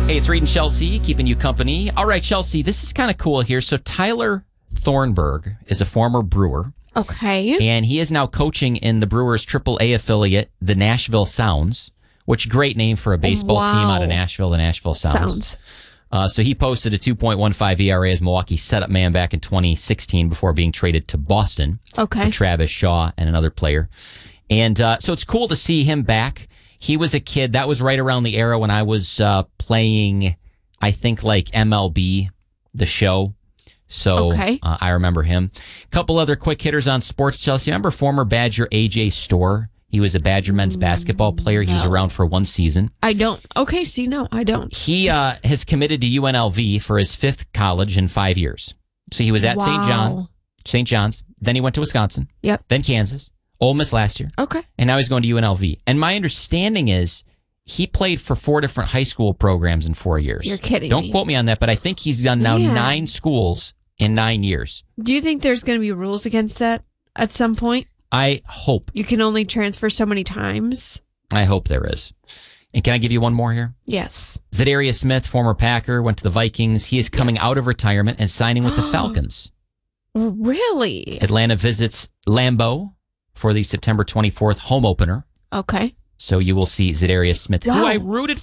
Hey, it's Reed and Chelsea keeping you company. All right, Chelsea, this is kind of cool here. So Tyler Thornburg is a former Brewer. Okay. And he is now coaching in the Brewers AAA affiliate, the Nashville Sounds, which great name for a baseball team out of Nashville, the Nashville Sounds. So he posted a 2.15 ERA as Milwaukee's setup man back in 2016 before being traded to Boston for Travis Shaw and another player. And so it's cool to see him back. He was a kid. That was right around the era when I was playing, I think, like MLB, the show. So I remember him. A couple other quick hitters on sports, Chelsea. Remember former Badger A.J. Storr? He was a Badger men's basketball player. He was around for one season. I don't. Okay, see, no, I don't. He has committed to UNLV for his fifth college in 5 years. So he was at St. John's. Then he went to Wisconsin. Yep. Then Kansas. Ole Miss last year. Okay. And now he's going to UNLV. And my understanding is he played for 4 different high school programs in 4 years. You're kidding Don't me. quote me on that, but I think he's done now 9 schools in 9 years. Do you think there's going to be rules against that at some point? I hope. You can only transfer so many times? I hope there is. And can I give you one more here? Yes. Zadarius Smith, former Packer, went to the Vikings. He is coming out of retirement and signing with the Falcons. Really? Atlanta visits Lambeau for the September 24th home opener. Okay. So you will see Zadarius Smith, who I rooted